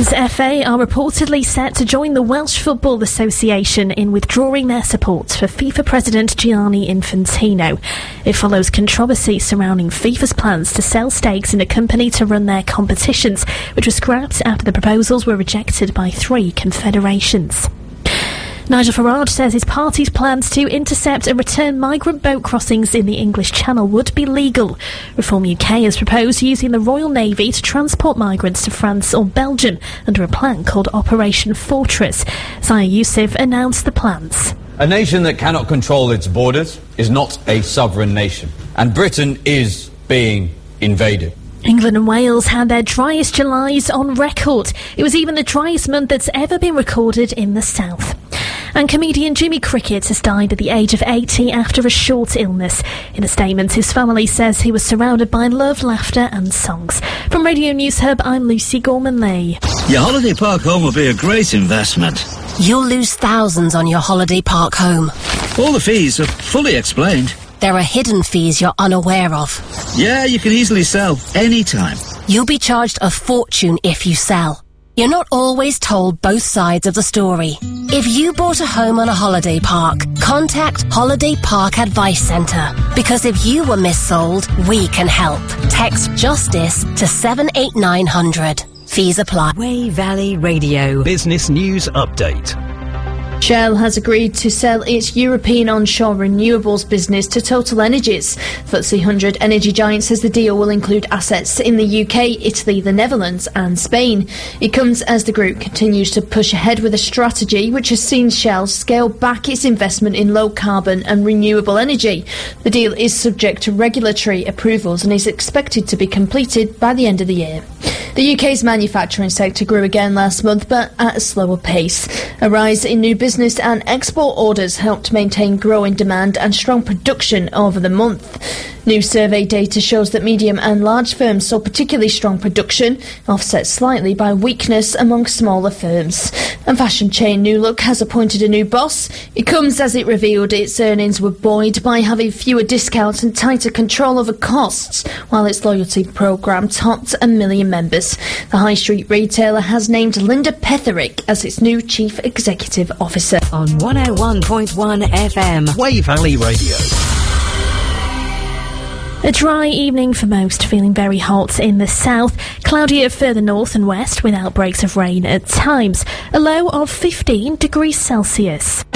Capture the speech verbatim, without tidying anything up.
Wales F A are reportedly set to join the Welsh Football Association in withdrawing their support for FIFA President Gianni Infantino. It follows controversy surrounding FIFA's plans to sell stakes in a company to run their competitions, which was scrapped after the proposals were rejected by three confederations. Nigel Farage says his party's plans to intercept and return migrant boat crossings in the English Channel would be legal. Reform U K has proposed using the Royal Navy to transport migrants to France or Belgium under a plan called Operation Fortress. Zaya Youssef announced the plans. A nation that cannot control its borders is not a sovereign nation, and Britain is being invaded. England and Wales had their driest Julys on record. It was even the driest month that's ever been recorded in the south. And comedian Jimmy Cricket has died at the age of eighty after a short illness. In a statement, his family says he was surrounded by love, laughter and songs. From Radio News Hub, I'm Lucy Gorman-Lee. Your holiday park home will be a great investment. You'll lose thousands on your holiday park home. All the fees are fully explained. There are hidden fees you're unaware of. Yeah, you can easily sell anytime. You'll be charged a fortune if you sell. You're not always told both sides of the story. If you bought a home on a holiday park, contact Holiday Park Advice Centre. Because if you were missold, we can help. Text JUSTICE to seven eight nine hundred. Fees apply. Wey Valley Radio Business News Update. Shell has agreed to sell its European onshore renewables business to Total Energies. F T S E one hundred energy giant says the deal will include assets in the U K, Italy, the Netherlands and Spain. It comes as the group continues to push ahead with a strategy which has seen Shell scale back its investment in low-carbon and renewable energy. The deal is subject to regulatory approvals and is expected to be completed by the end of the year. The U K's manufacturing sector grew again last month, but at a slower pace. A rise in new business and export orders helped maintain growing demand and strong production over the month. New survey data shows that medium and large firms saw particularly strong production, offset slightly by weakness among smaller firms. And fashion chain New Look has appointed a new boss. It comes as it revealed its earnings were buoyed by having fewer discounts and tighter control over costs, while its loyalty programme topped a million members. The high street retailer has named Linda Petherick as its new chief executive officer. On one oh one point one F M, Wey Valley Radio. A dry evening for most, feeling very hot in the south. Cloudier further north and west with outbreaks of rain at times. A low of fifteen degrees Celsius.